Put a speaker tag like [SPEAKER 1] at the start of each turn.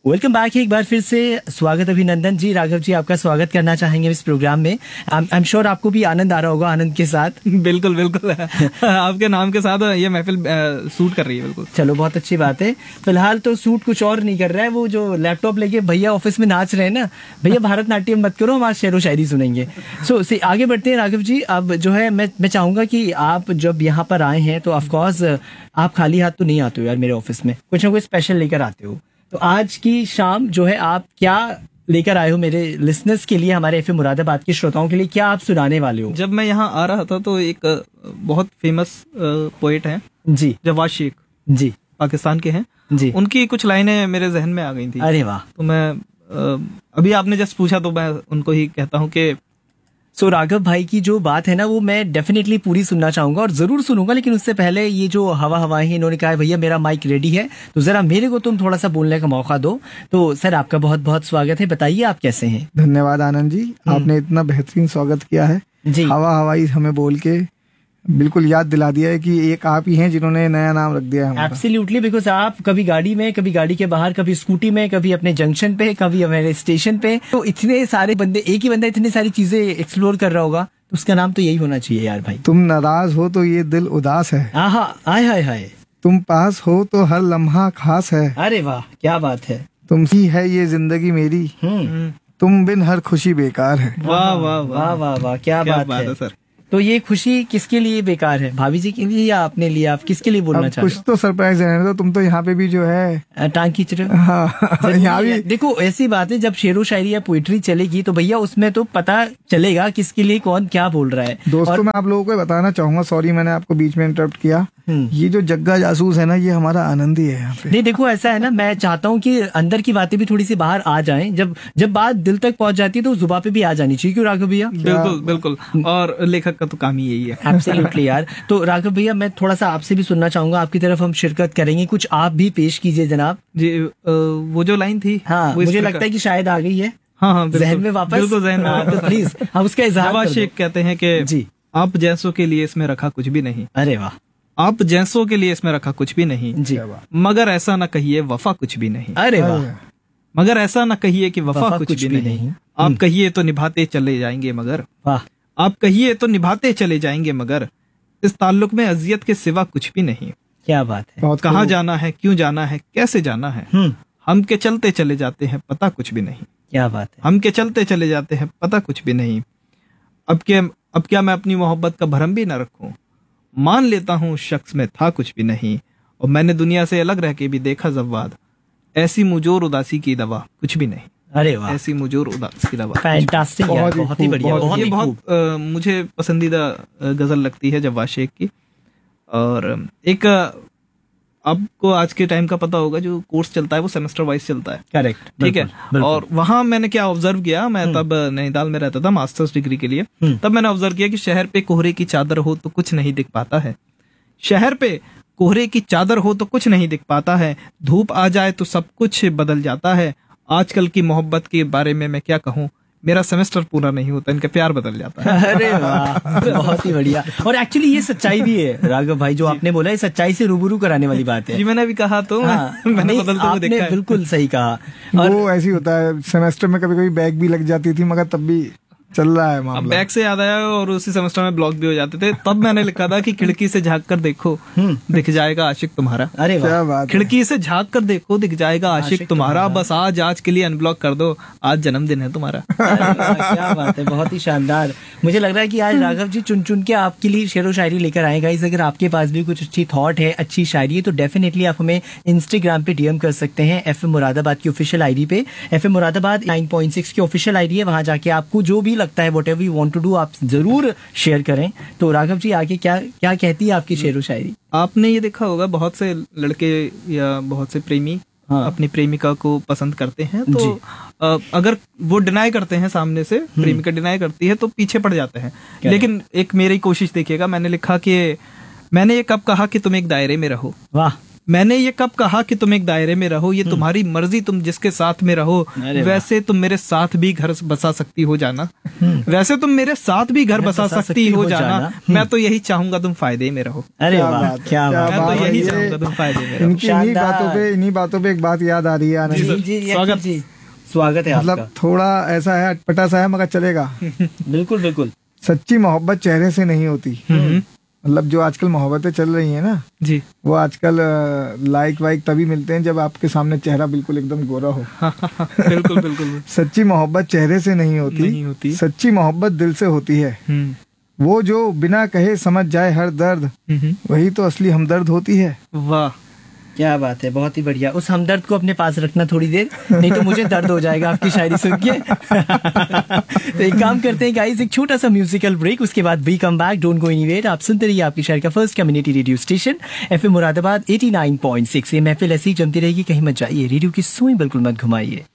[SPEAKER 1] Welcome back एक बार फिर से स्वागत अभिनंदन जी। राघव जी, आपका स्वागत करना चाहेंगे इस प्रोग्राम में। आई एम श्योर आपको भी आनंद आ रहा होगा आनंद के साथ।
[SPEAKER 2] बिल्कुल बिल्कुल आपके नाम के साथ ये महफिल सूट कर रही है। बिल्कुल,
[SPEAKER 1] चलो बहुत अच्छी बात है। फिलहाल तो सूट कुछ और नहीं कर रहा है, वो जो लैपटॉप लेके भैया ऑफिस में नाच रहे हैं ना, भैया भारतनाट्यम मत करो, हम आज शेरो शायरी सुनेंगे। सो आगे बढ़ते हैं राघव जी। अब जो है मैं चाहूंगा कि आप जब यहाँ पर आए हैं तो ऑफकोर्स आप खाली हाथ तो नहीं आते हो यार मेरे ऑफिस में, कुछ ना कुछ स्पेशल लेकर आते हो। तो आज की शाम जो है आप क्या लेकर आए हो मेरे लिसनर्स के लिए, हमारे एफएम मुरादाबाद के श्रोताओं के लिए क्या आप सुनाने वाले हो?
[SPEAKER 2] जब मैं यहाँ आ रहा था तो एक बहुत फेमस पोएट हैं
[SPEAKER 1] जी,
[SPEAKER 2] जवाद शेख
[SPEAKER 1] जी,
[SPEAKER 2] पाकिस्तान के हैं
[SPEAKER 1] जी,
[SPEAKER 2] उनकी कुछ लाइनें मेरे जहन में आ गई थी।
[SPEAKER 1] अरे वाह।
[SPEAKER 2] तो मैं अभी आपने जस्ट पूछा तो मैं उनको ही कहता हूँ कि
[SPEAKER 1] सो राघव भाई की जो बात है ना वो मैं डेफिनेटली पूरी सुनना चाहूंगा और जरूर सुनूंगा, लेकिन उससे पहले ये जो हवाएं हैं, इन्होंने कहा है भैया मेरा माइक रेडी है तो जरा मेरे को तुम थोड़ा सा बोलने का मौका दो। तो सर आपका बहुत बहुत स्वागत है, बताइए आप कैसे हैं?
[SPEAKER 3] धन्यवाद आनंद जी, आपने इतना बेहतरीन स्वागत किया है
[SPEAKER 1] जी।
[SPEAKER 3] हवाई हमें बोल के बिल्कुल याद दिला दिया है कि एक आप ही हैं जिन्होंने नया नाम रख दिया है हमारा।
[SPEAKER 1] एब्सोल्युटली, बिकॉज आप कभी गाड़ी में, कभी गाड़ी के बाहर, कभी स्कूटी में, कभी अपने जंक्शन पे, कभी हमारे स्टेशन पे, तो इतने सारे बंदे, एक ही बंदा इतनी सारी चीजें एक्सप्लोर कर रहा होगा, तो उसका नाम तो यही होना चाहिए यार भाई।
[SPEAKER 3] तुम नाराज हो तो ये दिल उदास है,
[SPEAKER 1] आहा, आय हाय हाय,
[SPEAKER 3] तुम पास हो तो हर लम्हा खास है,
[SPEAKER 1] अरे वाह क्या बात है,
[SPEAKER 3] तुम ही है ये जिंदगी मेरी, तुम बिन हर खुशी बेकार है।
[SPEAKER 2] वाह वाह
[SPEAKER 1] वाह वाह वाह, क्या बात है
[SPEAKER 2] सर।
[SPEAKER 1] तो ये खुशी किसके लिए बेकार है, भाभी जी के लिए या अपने लिए? आप किसके लिए बोलना चाहते
[SPEAKER 3] कुछ तो सरप्राइज है, तो तुम तो यहाँ पे भी जो है
[SPEAKER 1] टांग खींच रहे हो।
[SPEAKER 3] हाँ, यहाँ भी
[SPEAKER 1] देखो ऐसी बात है, जब शेरो शायरी या पोइट्री चलेगी तो भैया उसमें तो पता चलेगा किसके लिए कौन क्या बोल रहा है।
[SPEAKER 3] दोस्तों मैं आप लोगों को बताना चाहूंगा, सॉरी मैंने आपको बीच में इंटरप्ट किया, ये जो जग्गा जासूस है ना ये हमारा आनंद ही है यहाँ पे।
[SPEAKER 1] नहीं देखो ऐसा है ना, मैं चाहता हूँ कि अंदर की बातें भी थोड़ी सी बाहर आ जाएं, जब बात दिल तक पहुंच जाती है तो जुबान पे भी आ जानी चाहिए। क्यों राघव भैया?
[SPEAKER 2] बिल्कुल बिल्कुल, और लेखक का तो काम ही यही है।
[SPEAKER 1] एब्सोल्युटली यार। तो राघव भैया मैं थोड़ा सा आपसे भी सुनना चाहूंगा, आपकी तरफ हम शिरकत करेंगे, कुछ आप भी पेश कीजिए जनाब
[SPEAKER 2] जी। वो जो लाइन थी,
[SPEAKER 1] हाँ मुझे लगता है कि शायद आ गई है
[SPEAKER 2] हाँ
[SPEAKER 1] जहन में वापस,
[SPEAKER 2] बिल्कुल जहन में।
[SPEAKER 1] तो प्लीज हम उसका इज़हार
[SPEAKER 2] जवाद शेख कहते हैं कि
[SPEAKER 1] जी,
[SPEAKER 2] आप जैसों के लिए इसमें रखा कुछ भी नहीं।
[SPEAKER 1] अरे वाह,
[SPEAKER 2] आप जैसों के लिए इसमें रखा कुछ भी नहीं
[SPEAKER 1] जी,
[SPEAKER 2] मगर ऐसा न कहिए वफा कुछ भी नहीं।
[SPEAKER 1] अरे वाह,
[SPEAKER 2] मगर ऐसा न कहिए कि वफा कुछ भी नहीं। आप कहिए तो निभाते चले जाएंगे मगर,
[SPEAKER 1] वाह,
[SPEAKER 2] आप कहिए तो निभाते चले जाएंगे मगर इस ताल्लुक में अजियत के सिवा कुछ भी नहीं।
[SPEAKER 1] क्या बात है।
[SPEAKER 2] कहाँ जाना है, क्यों जाना है, कैसे जाना है, हम के चलते चले जाते हैं पता कुछ भी नहीं।
[SPEAKER 1] क्या बात है।
[SPEAKER 2] हम के चलते चले जाते हैं पता कुछ भी नहीं। अब क्या मैं अपनी मोहब्बत का भरम भी न रखूं, मान लेता हूँ शख्स में था कुछ भी नहीं। और मैंने दुनिया से अलग रह के भी देखा जव्वाद, ऐसी मुजोर उदासी की दवा कुछ भी नहीं।
[SPEAKER 1] अरे वाह,
[SPEAKER 2] ऐसी मुजोर उदासी की दवा।
[SPEAKER 1] फैंटास्टिक यार, बहुत ही बढ़िया, बहुत ही
[SPEAKER 2] बहुत मुझे पसंदीदा गजल लगती है जवाद शेख की। और एक आपको आज के टाइम का पता होगा, जो कोर्स चलता है वो सेमेस्टर वाइज चलता है।
[SPEAKER 1] करेक्ट,
[SPEAKER 2] ठीक है। और वहां मैंने क्या ऑब्जर्व किया, मैं तब नैनीताल में रहता था मास्टर्स डिग्री के लिए, तब मैंने ऑब्जर्व किया कि शहर पे कोहरे की चादर हो तो कुछ नहीं दिख पाता है। शहर पे कोहरे की चादर हो तो कुछ नहीं दिख पाता है, धूप आ जाए तो सब कुछ बदल जाता है। आजकल की मोहब्बत के बारे में मैं क्या कहूँ, मेरा सेमेस्टर पूरा नहीं होता, इनका प्यार बदल जाता है।
[SPEAKER 1] अरे वाह, बहुत ही बढ़िया। और एक्चुअली ये सच्चाई भी है राघव भाई, जो आपने बोला, ये सच्चाई से रूबरू कराने वाली बात है।
[SPEAKER 2] जी मैंने भी कहा तो मैंने बदलते हुए देखा है।
[SPEAKER 1] बिल्कुल सही कहा।
[SPEAKER 3] और वो ऐसी होता है, सेमेस्टर में कभी कभी बैग भी लग जाती थी, मगर तब भी चल रहा है मामला।
[SPEAKER 2] अब बैग से याद आया, और उसी सेमेस्टर में ब्लॉक भी हो जाते थे। तब मैंने लिखा था कि खिड़की से झांक कर देखो दिख जाएगा आशिक तुम्हारा।
[SPEAKER 1] अरे
[SPEAKER 3] क्या बात है।
[SPEAKER 2] खिड़की से झांक कर देखो दिख जाएगा आशिक तुम्हारा, बस आज के लिए अनब्लॉक कर दो, आज जन्मदिन है तुम्हारा।
[SPEAKER 1] क्या बात है, बहुत ही शानदार। मुझे लग रहा है कि आज राघव जी चुन चुन के आपके लिए शेरो शायरी लेकर आएगा। इस अगर आपके पास भी कुछ अच्छी थॉट है, अच्छी शायरी है, तो डेफिनेटली आप हमें इंस्टाग्राम पे डीएम कर सकते हैं, एफएम मुरादाबाद की ऑफिशियल आईडी पे। एफएम मुरादाबाद 9.6 की ऑफिशियल आईडी है, वहां जाके आपको जो भी लगता है, whatever you want to do, आप जरूर शेयर करें। तो राघव जी आगे क्या क्या कहती है आपकी शेरो शायरी?
[SPEAKER 2] आपने ये देखा होगा, बहुत से लड़के या बहुत से प्रेमी अपनी प्रेमिका को पसंद करते हैं, तो अगर वो डिनाई करते हैं, सामने से प्रेमिका डिनाई करती है तो पीछे पड़ जाते हैं। लेकिन एक मेरी कोशिश देखिएगा, मैंने लिखा कि मैंने ये कब कहा कि तुम एक दायरे में रहो,
[SPEAKER 1] वाह,
[SPEAKER 2] मैंने ये कब कहा कि तुम एक दायरे में रहो, ये तुम्हारी मर्जी, तुम जिसके साथ में रहो। वैसे तुम मेरे साथ भी घर बसा सकती हो जाना, वैसे तुम मेरे साथ भी घर बसा सकती हो जाना, मैं तो यही चाहूंगा तुम फायदे में रहो।
[SPEAKER 1] अरे वाह, क्या बात,
[SPEAKER 2] मैं तो यही चाहूंगा तुम फायदे में रहो।
[SPEAKER 3] इन्हीं बातों पे एक बात याद आ रही है आनंद
[SPEAKER 1] जी जी, स्वागत जी, स्वागत है
[SPEAKER 3] मतलब
[SPEAKER 1] आपका।
[SPEAKER 3] थोड़ा ऐसा है, अटपटा सा है, मगर चलेगा।
[SPEAKER 1] बिल्कुल बिल्कुल।
[SPEAKER 3] सच्ची मोहब्बत चेहरे से नहीं होती। मतलब जो आजकल मोहब्बतें चल रही है ना
[SPEAKER 2] जी,
[SPEAKER 3] वो आजकल लाइक वाइक तभी मिलते हैं जब आपके सामने चेहरा बिल्कुल एकदम गोरा हो।
[SPEAKER 2] बिल्कुल बिल्कुल।
[SPEAKER 3] सच्ची मोहब्बत चेहरे से नहीं होती, सच्ची मोहब्बत दिल से होती है। वो जो बिना कहे समझ जाए हर दर्द, वही तो असली हमदर्द होती है।
[SPEAKER 2] वाह,
[SPEAKER 1] क्या बात है, बहुत ही बढ़िया। उस हमदर्द को अपने पास रखना थोड़ी देर, नहीं तो मुझे दर्द हो जाएगा आपकी शायरी सुन के। तो एक काम करते हैं गाइस, एक छोटा सा म्यूजिकल ब्रेक, उसके बाद we come back, don't go anywhere. आप सुनते रहिए आपकी शहर का first community radio station FM Moradabad 89.6। ये महफिल ऐसी जमती रहेगी, कहीं मत जाइए, रेडियो की सुई बिल्कुल मत घुमाइए।